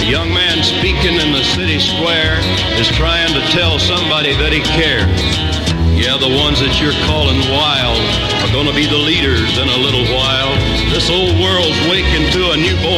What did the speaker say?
young man speaking in the city square is trying to tell somebody that he cares. Yeah, the ones that you're calling wild are going to be the leaders in a little while. This old world's waking to a new